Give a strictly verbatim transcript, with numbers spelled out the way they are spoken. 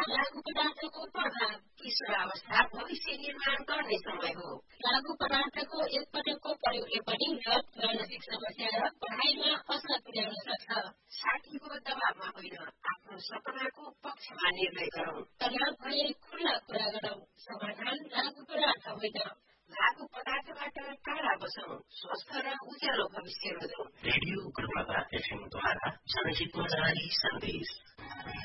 लागू पदार्थको प्रभाव किशोरावस्था भविष्य निर्माण गर्ने समय हो। लागू पदार्थको एकपटकको प्रयोगले पनि लत मानसिक समस्या र पढाइमा असर पुर्याउन सक्छ। साथीको दबावमा होइन, आफ्नो सपनाको पक्षमा निर्णय गरौं। तनाव भए खुल्ला कुरा गरौं। समाधान लागू पदार्थ होइन। लागू पदार्थबाट टाढा बसौं। स्वस्थ र उज्यालो भविष्य रोजौं। रेडियो गुरुबाबा एफएम द्वारा जनहितमा जारी सन्देश।